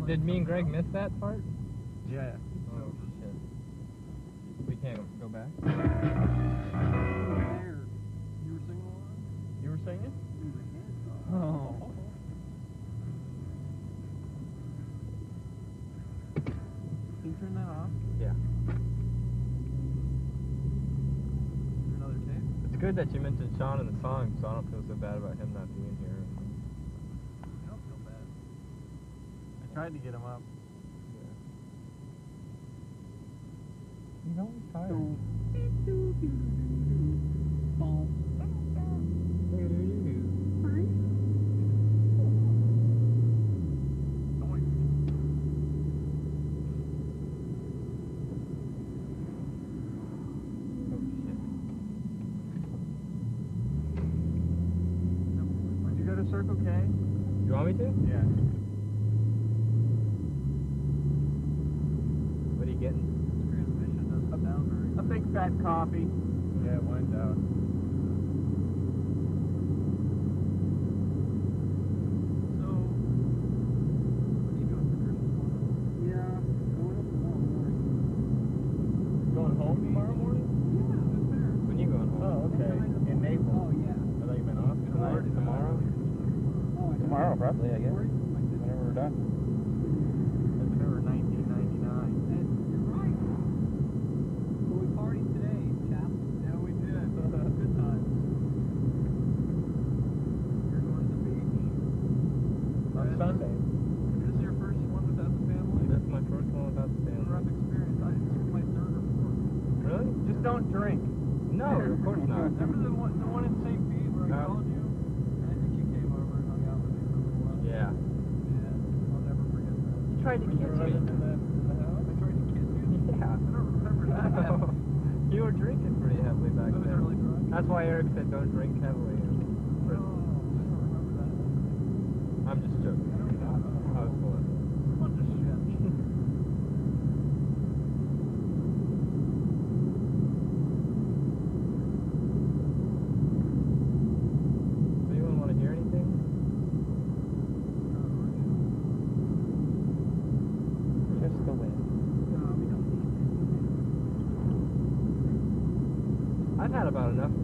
Wait, did me and Greg miss that part? Yeah. Oh shit. We can't go back? There. You were singing along? You were singing? Oh. Can you turn that off? Yeah. Another tape? It's good that you mentioned Sean in the song, so I don't feel so bad about him not being here. I don't feel bad. I tried to get him up. He's always tired. Would you go to Circle K? You want me to? Yeah. What are you getting? Transmission doesn't sound very A big fat coffee. Yeah, it winds out. So, what are you doing for Christmas morning? Yeah, going up tomorrow morning. Going home tomorrow morning? Yeah, that's fair. When you going home? Oh, okay. In Naples. Oh, yeah. I thought you meant off Tonight? Tomorrow? Oh, I Tomorrow, probably, I guess. Whenever Whenever we're done. As if it were 1999. You're right. Well, we partied today, chap. Yeah, we did. Good times. You're going to the beach. On Sunday. This is your first one without the family? That's my first one without the family. Rough experience. This is my third or fourth. Really? Just don't drink. No, of course not. Remember the one in St. Pete where I called you? And I think you came over and hung out with me for a little while. Yeah. Yeah, I'll never forget that. You tried to kiss me. In the house? I tried to kiss you. Yeah. I don't remember that. You were drinking pretty heavily back I was then. really drunk. That's why Eric said don't drink heavily. Oh, I don't remember that. I'm just joking. I was full of it. Bunch of shit. Anyone want to hear anything? Just the wind. No, we don't need I've had about enough